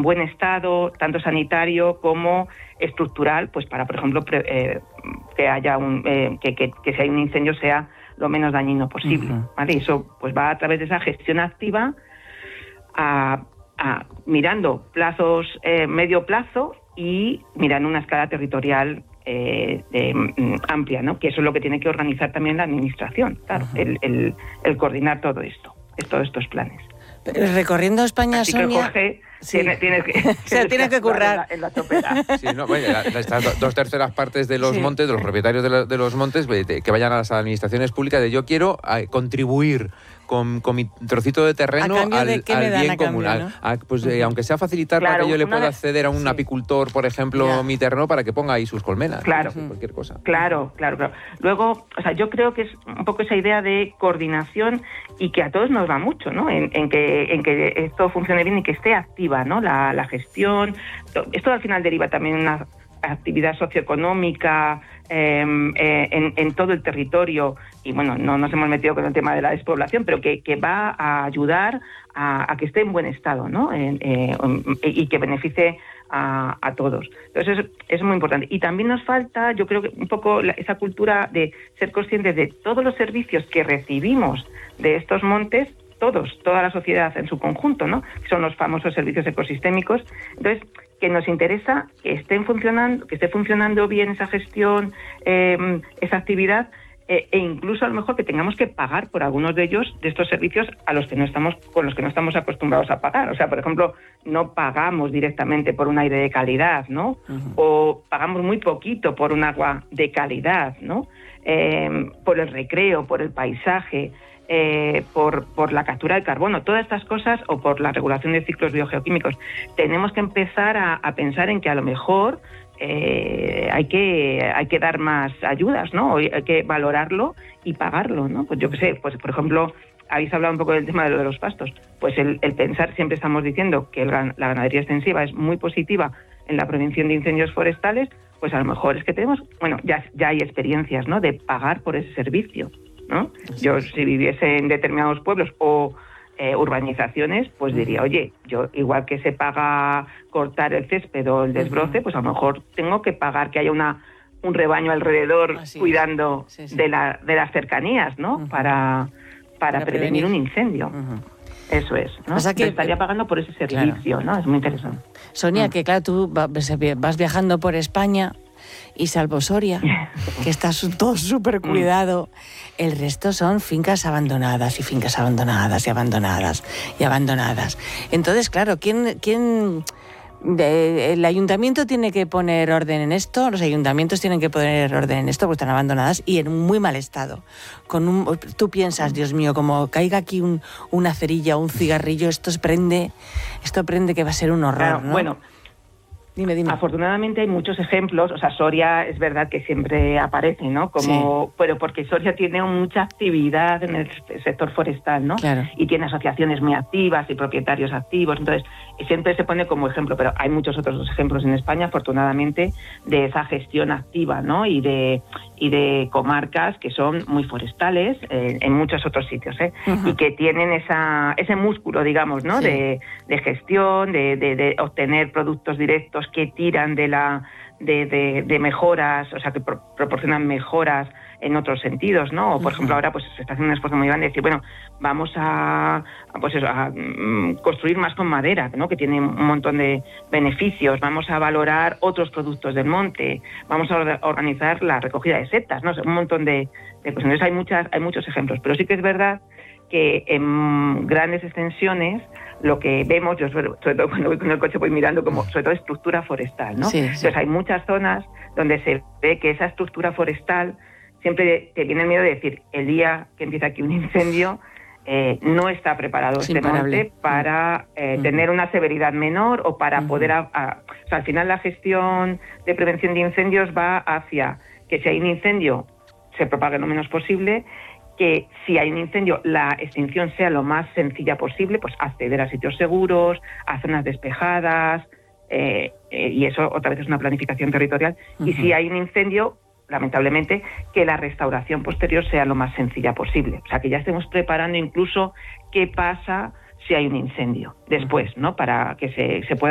en buen estado, tanto sanitario como estructural, pues para, por ejemplo, que haya que si hay un incendio sea lo menos dañino posible, ¿vale? Y eso pues va a través de esa gestión activa mirando plazos, medio plazo, y mirando una escala territorial amplia, ¿no? Que eso es lo que tiene que organizar también la administración, claro, el coordinar todos estos planes. Recorriendo España, así Sonia... Que Jorge, tiene que currar en la topera. Sí, no, bueno, estas 2/3 partes de los montes, de los propietarios de los montes, que vayan a las administraciones públicas de yo quiero contribuir con mi trocito de terreno al bien común. Pues aunque sea facilitar para que yo le pueda acceder a un apicultor, por ejemplo, mi terreno para que ponga ahí sus colmenas. Claro. Cualquier cosa. Claro. Luego, o sea, yo creo que es un poco esa idea de coordinación y que a todos nos va mucho, ¿no? En que esto funcione bien y que esté activa, ¿no? La gestión. Esto al final deriva también en una actividad socioeconómica en todo el territorio, y bueno, no nos hemos metido con el tema de la despoblación, pero que va a ayudar a que esté en buen estado, ¿no? Y que beneficie a todos. Entonces es muy importante. Y también nos falta, yo creo que un poco esa cultura de ser conscientes de todos los servicios que recibimos de estos montes, toda la sociedad en su conjunto, ¿no? Son los famosos servicios ecosistémicos. Entonces, que nos interesa que esté funcionando bien esa gestión, esa actividad, e incluso a lo mejor que tengamos que pagar por algunos de ellos, de estos servicios, con los que no estamos acostumbrados a pagar. O sea, por ejemplo, no pagamos directamente por un aire de calidad, ¿no? O pagamos muy poquito por un agua de calidad, ¿no? Por el recreo, por el paisaje, por la captura de carbono, todas estas cosas, o por la regulación de ciclos biogeoquímicos. Tenemos que empezar a pensar en que a lo mejor hay que dar más ayudas, ¿no? Hay que valorarlo y pagarlo, ¿no? Pues yo qué sé, pues por ejemplo, habéis hablado un poco del tema de lo de los pastos. Pues el pensar, siempre estamos diciendo que la ganadería extensiva es muy positiva en la prevención de incendios forestales, pues a lo mejor es que ya hay experiencias, ¿no? De pagar por ese servicio, ¿no? Yo, si viviese en determinados pueblos o urbanizaciones, pues diría, oye, yo igual que se paga cortar el césped o el desbroce, pues a lo mejor tengo que pagar que haya un rebaño alrededor cuidando de las cercanías, ¿no? Para prevenir un incendio. Eso es, ¿no? O sea que estaría pagando por ese servicio, ¿no? Es muy interesante. Sonia, que claro, tú vas viajando por España y salvo Soria, que está todo súper cuidado, el resto son fincas abandonadas y fincas abandonadas y abandonadas y abandonadas. Entonces, claro, el ayuntamiento tiene que poner orden en esto, los ayuntamientos tienen que poner orden en esto porque están abandonadas y en muy mal estado. Tú piensas, Dios mío, como caiga aquí una cerilla o un cigarrillo, esto prende que va a ser un horror, claro, ¿no? Bueno, Dime. Afortunadamente hay muchos ejemplos, o sea, Soria es verdad que siempre aparece, ¿no? Pero porque Soria tiene mucha actividad en el sector forestal, ¿no? Claro. Y tiene asociaciones muy activas y propietarios activos, entonces siempre se pone como ejemplo, pero hay muchos otros ejemplos en España, afortunadamente, de esa gestión activa, ¿no? Y de comarcas que son muy forestales en muchos otros sitios, y que tienen ese músculo, digamos, ¿no? De gestión, de obtener productos directos que tiran de mejoras, o sea, que proporcionan mejoras en otros sentidos, ¿no? O, por ejemplo, ahora pues se está haciendo un esfuerzo muy grande de decir, bueno, vamos a construir más con madera, ¿no? Que tiene un montón de beneficios, vamos a valorar otros productos del monte, vamos a organizar la recogida de setas, ¿no? O sea, un montón de cosas. Entonces hay muchos ejemplos, pero sí que es verdad que en grandes extensiones lo que vemos, yo sobre todo cuando voy con el coche voy mirando como sobre todo estructura forestal, ¿no? Entonces hay muchas zonas donde se ve que esa estructura forestal siempre te viene el miedo de decir, el día que empieza aquí un incendio, no está preparado este monte para tener una severidad menor o para poder... o sea, al final la gestión de prevención de incendios va hacia que si hay un incendio se propague lo menos posible, que si hay un incendio la extinción sea lo más sencilla posible, pues acceder a sitios seguros, a zonas despejadas, y eso otra vez es una planificación territorial. Y si hay un incendio, lamentablemente, que la restauración posterior sea lo más sencilla posible. O sea, que ya estemos preparando incluso qué pasa si hay un incendio después, ¿no? Para que se pueda